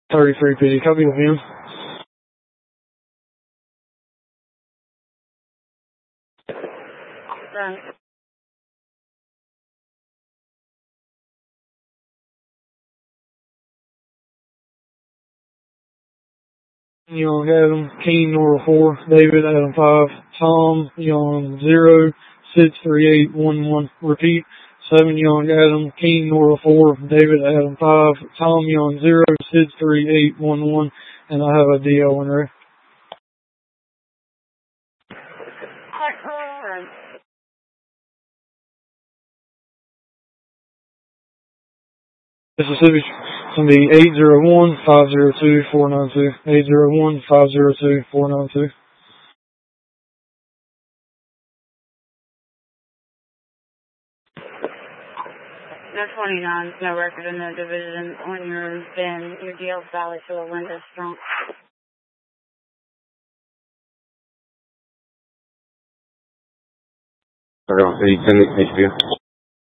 33 PD, copy with him. Right. Young Adam, Keen Nora 4, David Adam 5, Tom Young 0, Sid 3811. Repeat, 7 Young Adam, Keen Nora 4, David Adam 5, Tom Young 0, Sid 3811, and I have a DO in there. Mississippi, it's going to be 801-502-492, 801-502-492. No 29, no record in the division on your bin. Your deal's valid to a window strong. Perdón, sí, HBO.